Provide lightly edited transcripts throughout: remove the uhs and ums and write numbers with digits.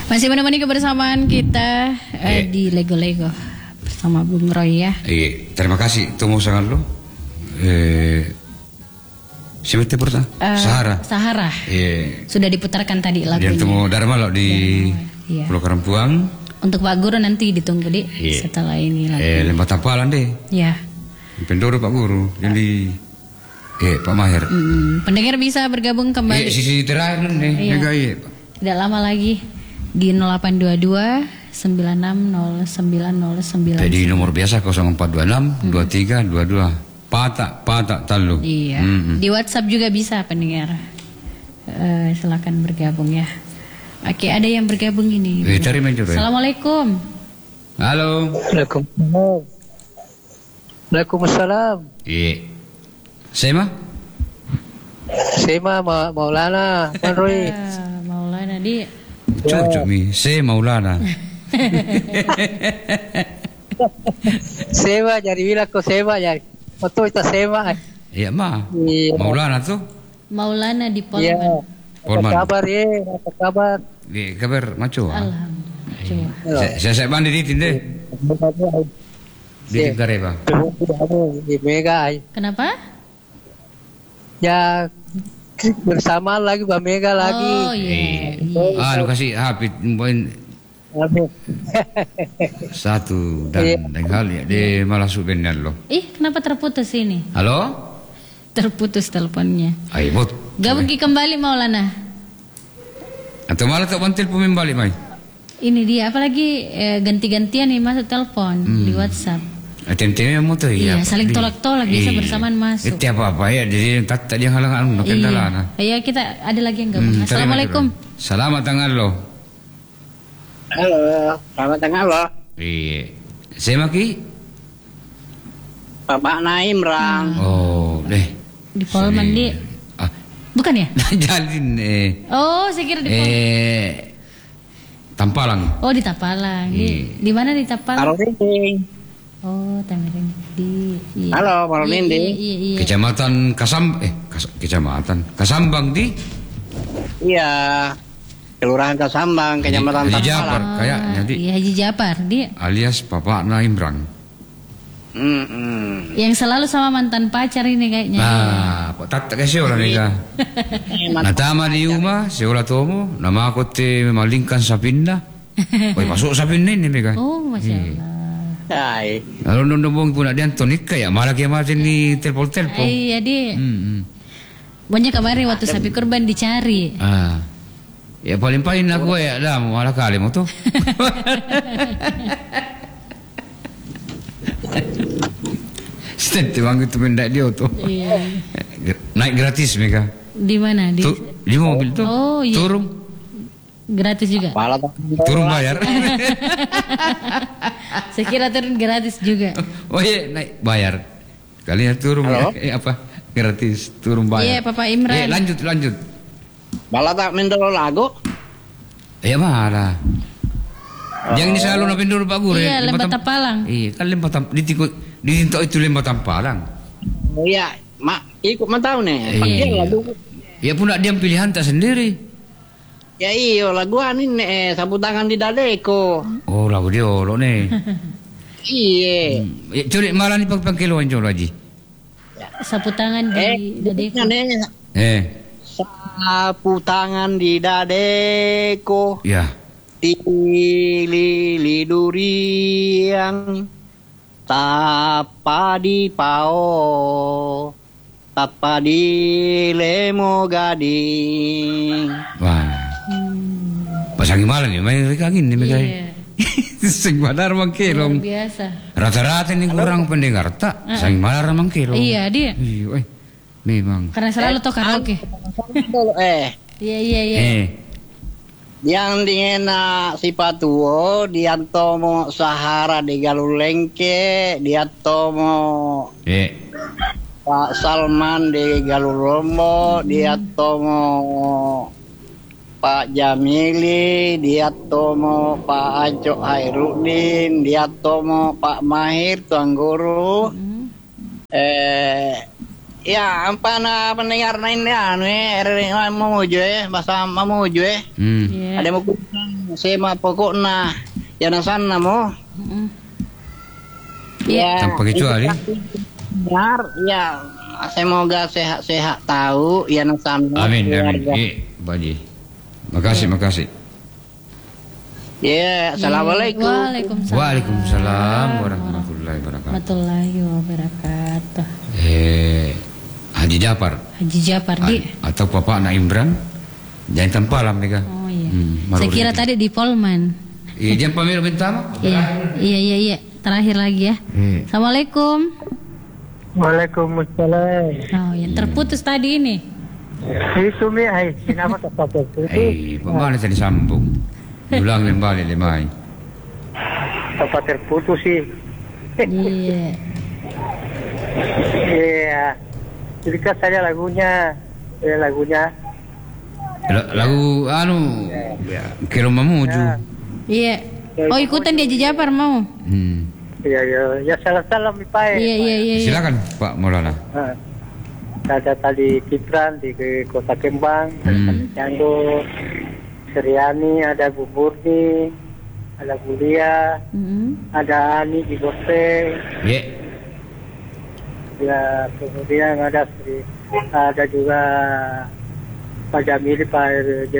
Masih menemani kebersamaan kita di Lego-Lego bersama Bung Roy ya. Terima kasih, tunggu sangat lo. Siapa porta? Sahara. Sudah diputarkan tadi lagunya. Yang temu Dharma lo di Pulau Karampuang. Untuk Pak Guru nanti ditunggu setelah ini lagi. Lembah Tampalan deh. Ya. Pendoro Pak Guru. Jadi Pak Mahir. Pendengar bisa bergabung kembali. Sisi terakhir nih. Tidak lama lagi di 0822 960909. Jadi nomor biasa 0426 2322. Patak talu. Iya. Di WhatsApp juga bisa pendengar. Silakan bergabung ya. Oke, ada yang bergabung ini. Assalamualaikum. Halo. Waalaikumsalam. Sema Maulana Manrui. Maulana di Cucuk mi, Maulana. Sema jadi bilang kok Sema jadi. Foto itu Sema. Iya Maulana tuh. Maulana di Polman. Polman. Apa kabar? Kabar maco. Alhamdulillah. Saya mandi di tinde. Di Gareba. Di Mega. Kenapa? Ya bersama lagi Mbak Mega lagi. Oh iya. Lu kasih HP poin satu dan hal ya di malah subenan lo. Kenapa terputus ini? Halo? Terputus teleponnya. Ayo bot. Gabung kembali Maulana. Atau malah tak bantil pemain balik mai. Ini dia apalagi ganti-gantian nih masuk telepon di WhatsApp. Tem-temnya motor iya, saling tolak-tolak bisa bersamaan masuk. Itu apa ya? Jadi tak dia halangan kendala. Iya, kita ada lagi yang gabung. Assalamualaikum. Selamat tanggal lo. Halo, selamat tanggal lo. Iya. Saya maki Bapak Naim Rang. Oh, deh. Di Polman di. Bukan ya? Jalin Oh, saya kira di Polman. Tampalang. Oh, di Tampalang. Di mana di Tampalang? Oh, Tangerang. Halo, Pak Nindi. Iya. Kecamatan Kasambang di? Iya. Kelurahan Kasambang, Kecamatan Haji Japar kayaknya di. Iya, Haji Japar di. Alias Bapak Naimrang. Yang selalu sama mantan pacar ini kayaknya. Pak tak kasih orang ni ka. Natama di rumah, seolah tomo, nama aku te malingkan sapinda. Masuk sapinda ini mereka. Oh, Masya Allah. Lalu nondong pun ada Antonik kayak malah dia macam ni telepon. Iya di. Banyak kemarin waktu sapi kurban dicari. Ya paling aku ya dah malah kali mau tuh. Stent bang itu benda dia tuh. Iya. Naik gratis mereka. Di mana di? Di mobil tuh. Oh iya. Turun. Gratis juga. Turun bayar. Saya kira turun gratis juga. Oh iya naik bayar. Kalian turun apa? Gratis turun bayar. Iya Papa Imran. Lanjut. Bala tak mendolo lagu? Iya malah. Yang ini selalu napin dulu Pak Guru. Iya Lembah Tampalang. Iya kan Lembah Tampalang. Itu Lembah Tampalang. Oh iya, ikut mantau nih. Iya. Ya pun dia pilihan tak sendiri. Ya iyo lagu ini sapu tangan di dadeko. Oh lagu dia lo nih. Iya. Curi malah ni pangkiluan curi lagi. Sapu tangan di dadeko. Sapu tangan di dadeko. Ya. Lili durian tapa di pao tapa di lemo gading. Wah. Pasang malam ni main angin ni mereka. Sing madar mangkilong. Biasa. Rata-rata ni kurang pendengar tak. Sing madar mangkilong. Iya dia. Memang. Karena selalu toh karaoke. Iya. Yang dingin si Patuo dia tomo Sahara di Galulengke dia tomo Pak Salman di Galurombo dia tomo Pak Jamili dia tomo Pak Ajo Hairudin dia tomo Pak Mahir Tuan Guru Ya, ampana pendengar na ini anu mamuju bahasa mamuju Yeah. Ada mau sema pokokna ya nasana mo. Ya. Tanpa kecuali. Benar, ya. Semoga sehat-sehat tahu ya nasana. Amin. Baji. Makasih. Ya, assalamualaikum. Waalaikumsalam warahmatullahi wabarakatuh. Haji Japar Di. Atau Bapak Nak Imran. Jangan tempalam nih. Oh iya. Saya kira tadi di Polman. Iya, jangan pamir bintang. Iya. Terakhir lagi ya. Assalamualaikum. Waalaikumsalam. Oh, yang terputus tadi ini. Itu mi kenapa terputus? Pemana tadi sambung? Ulang kembali lemai. Tempat terputus sih. Iya. Iya. Jadi kan saja lagunya. Lagu Kilo Mamuju. Iya. Oh, ikutan dia Japar mau. Iya. Ya salam mi Pak. Iya. Silakan Pak Maulana. Ada tadi Kipran di Kota Kembang, Canggu, Seriani, ada Bu Murni, ada Bu Lia, ada Ani di Boseng. Ya, kemudian ada juga Pak Jamil, Pak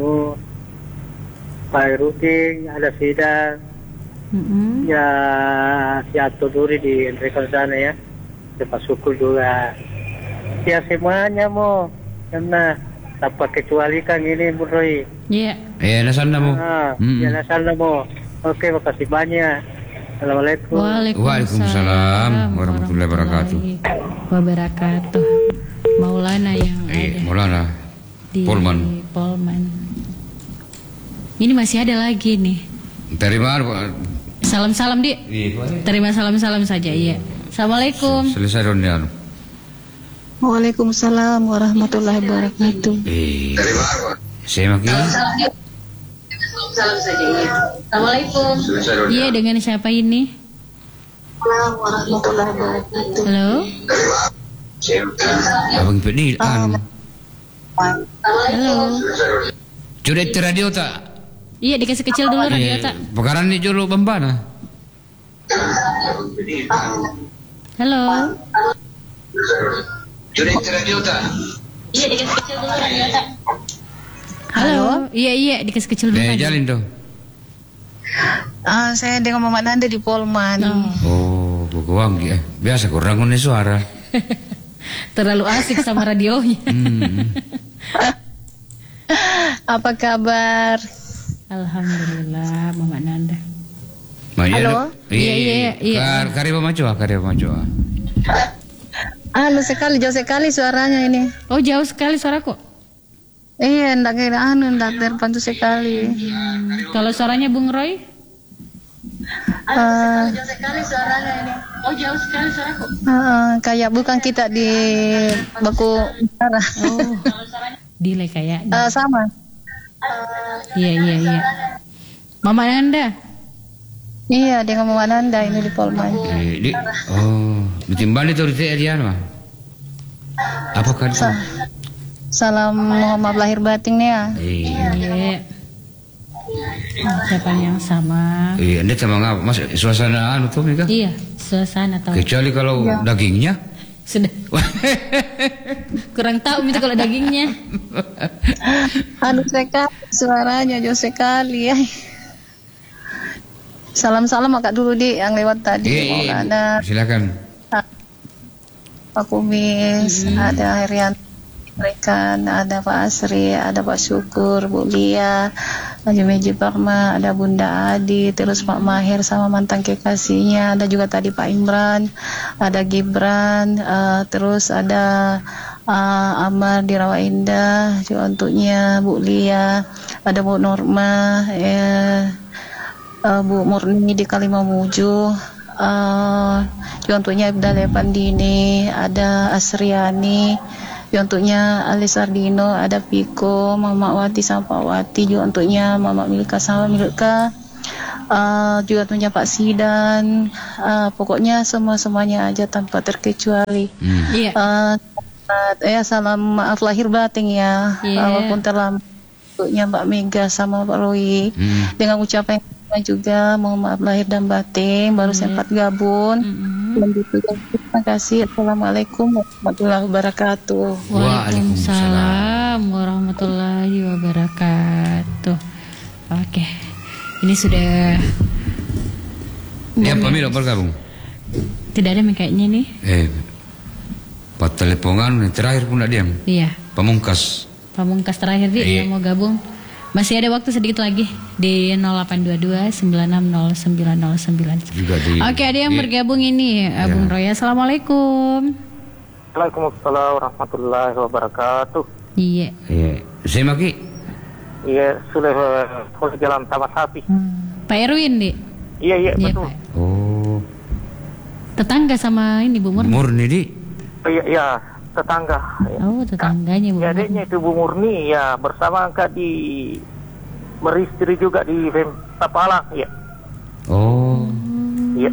Ruding, ada Sidang. Ya, si Ato Duri di Rekon sana ya. Pak Sukul juga. Ya semuanya mo. Karena tanpa kecuali kan ini Bu Roy. Iya. Nasana mo. Ya nasana mo. Oke, makasih banyak. Assalamualaikum. Waalaikumsalam warahmatullahi wabarakatuh. Maulana yang ada. Maulana. Di Polman. Ini masih ada lagi nih. Terima Pak. Salam-salam Di. Terima salam-salam saja. Iya. Assalamualaikum. Selesai ronde. Waalaikumsalam warahmatullahi wabarakatuh. Saya makin. Salam saja ya. Assalamualaikum. Iya, dengan siapa ini? Warahmatullahi wabarakatuh. Halo. Abang Penil. Halo. Curet radio tak? Iya, dikasih kecil dulu radio tak. Pekaran ni jolo bambana. Halo. Curet radio tak? Iya, dikasih kecil dulu radio tak. Halo. Iya, dikasih kecil dulu. Jalin tu. Saya dengan Mama Nanda di Polman. Oh, bukuang biasa kurang ni suara. Terlalu asik sama radionya. Apa kabar? Alhamdulillah, Mama Nanda. Halo? Iya. Karya Pemacoa. Jauh sekali suaranya ini. Oh, jauh sekali suaraku. Iya, ndak terbantu sekali. Kalau suaranya Bung Roy? Jauh sekali suaranya ini. Oh, jauh sekali suaraku. Kayak bukan kita di baku utara. Oh, delay kayaknya. Sama. Iya. Mama Nanda. Iya, dengan Mama Nanda ini di Polman. Ditimbang itu di Elian mah. Apa kan? Salam Muhammad lahir batin ya. Iya. Siapa yang sama? Iya, anda sama ngapa? Mas suasana anu tuh Mika? Iya, suasana tahu. Kecuali kalau dagingnya. Sudah. Kurang tahu itu kalau dagingnya. Sekali suaranya jauh sekali ya. Salam-salam Kak dulu di yang lewat tadi. Iya. Silakan. Pak Kumis, ada Herian, Rekan, ada Pak Asri, ada Pak Syukur, Bu Lia, Haji Meji Parma, ada Bunda Adi, terus Pak Mahir sama mantan kekasihnya, ada juga tadi Pak Imran, ada Gibran, terus ada Amar di Rawa Indah, juga untuknya Bu Lia, ada Bu Norma, Bu Murni di Kalimamuju, juga untuknya Ibda Lepandini, ada Asriani, juga untuknya Ali Sardino, ada Piko, Mama Wati sama Pak Wati, juga untuknya Mama Milka sama Milka, juga untuknya Pak Sidan, pokoknya semuanya aja tanpa terkecuali. salam maaf lahir batin ya. Walaupun terlambat untuknya Mbak Mega sama Pak Roy. Dengan ucapan juga mohon maaf lahir dan batin, baru sempat gabung. Terima kasih. Assalamualaikum warahmatullahi wabarakatuh. Waalaikumsalam warahmatullahi wabarakatuh. Oke, ini sudah. Dia pemilik bergabung. Tidak ada kayaknya nih. Pak teleponan terakhir pun ada diam. Iya. Pamungkas terakhir yang mau gabung. Masih ada waktu sedikit lagi di 0822 960909. Oke, ada yang bergabung ini, Bung Roy. Assalamualaikum. Waalaikumsalam warahmatullahi wabarakatuh. Iya. Saya maki. Iya, sudah jalan Taman Sapi. Pak Erwin, Di. Iya, betul. Pak. Oh. Tetangga sama ini Bu Murni. Murni, Di. Iya, tetangga. Oh, tetangganya Bu Murni. Adiknya itu Bu Murni ya, bersama Kak di beristri juga di Tapalang ya. Oh. Iya.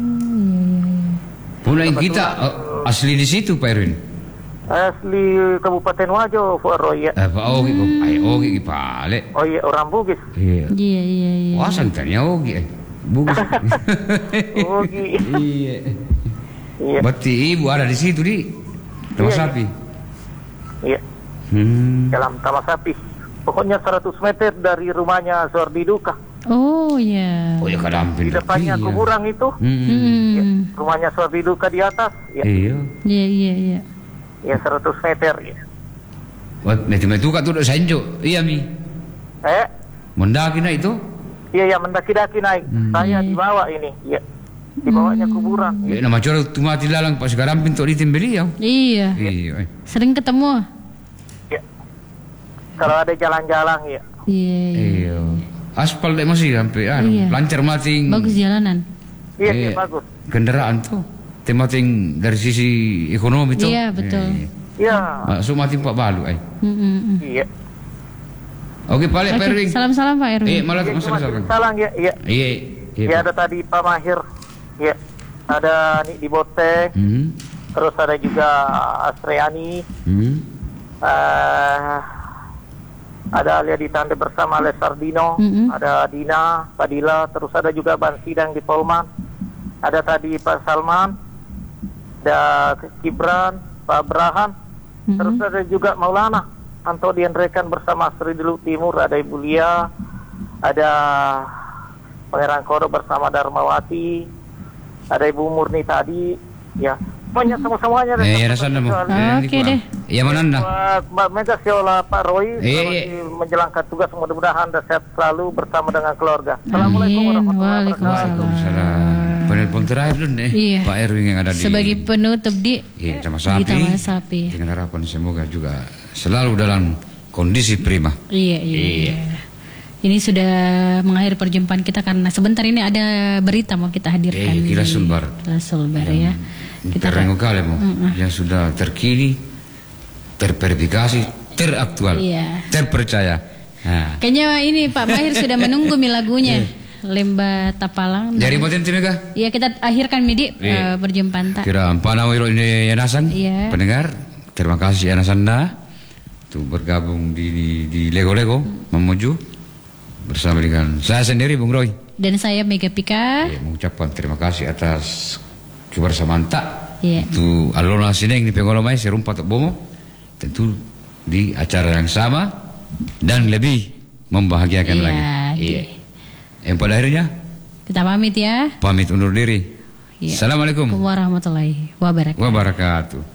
Pulang kita asli di situ Pak Erwin. Asli Kabupaten Wajo, Pak Roy ya. Pak Ogi Pale. Oh iya, orang Bugis. Iya. Wah, santannya Ogi. Bugis. Ogi. Iya. Berarti ibu ada di situ di Taman Sapi. Iya. Dalam Taman Sapi. Pokoknya 100 meter dari rumahnya Sordi Duka. Oh iya. Oh ya kadamping. Di depannya kuburan itu. Ya, rumahnya Sordi Duka di atas. Ya. Iya. Ya 100 meter ya. Wah, nanti itu kan tuh senjo. Iya mi. Mendaki naik itu? Iya, mendaki-daki naik. Saya dibawa ini. Ya. Dibawanya kuburan. Ya, nama coro tu mati lalang pas sekarang pintu di beliau. Iya. Sering ketemu. Ya. Kalau ada jalan-jalan ya. Iya. Aspal deh masih sampai lancar mati. Bagus jalanan. Iya, bagus. Kendaraan tuh temating dari sisi ekonomi tuh. Iya, betul. Iya. Masuk mati Pak Balu Iya. Oke, Pak Erwin. Salam-salam Pak Erwin. Malah masalah. Salam ya. Iya. Ya ada tadi Pak Mahir. Ya. Ada di Boteng. Terus ada juga Astreani. Ada Alia di Tande bersama Les Sardino. Ada Dina, Padila. Terus ada juga Ban Sidang di Polman. Ada tadi Pak Salman. Ada Kibran, Pak Abraham. Terus ada juga Maulana Anto Dianrekan bersama Sri Dulu Timur. Ada Ibu Lia. Ada Pangeran Kodo bersama Darmawati. Ada Ibu Murni tadi. Ya, banyak semuanya. Oke deh. Ya mana anda? Mbak Mega Siola Pak Roy menjalankan tugas, mudah-mudahan sehat selalu bersama dengan keluarga. Assalamualaikum warahmatullahi wabarakatuh. Waalaikumsalam. Penelpon terakhir dulu nih Pak Erwin yang ada di sebagai penutup di Taman Sapi. Dengan harapan semoga juga selalu dalam kondisi prima. Iya. Ini sudah mengakhiri perjumpaan kita karena sebentar ini ada berita mau kita hadirkan. Kira Sulbar ya. Kita rengu kali yang sudah terkini, terverifikasi, teraktual, terpercaya. Kayaknya ini Pak Mahir sudah menunggu lagunya Lemba Tapalang. Dari potensi Mega. Iya, kita akhirkan midi perjumpaan tak. Kira Panawiro ini Yanasan. Pendengar, terima kasih Yanasanda tuh bergabung di Lego memuju bersama dengan saya sendiri Bung Roy dan saya Mega Pika. Mengucapkan terima kasih atas kebersamaan tak itu alona sineng di Pengolomai serumpat bomo tentu di acara yang sama dan lebih membahagiakan lagi. Yang pada akhirnya kita pamit ya. Pamit undur diri. Assalamualaikum warahmatullahi wabarakatuh.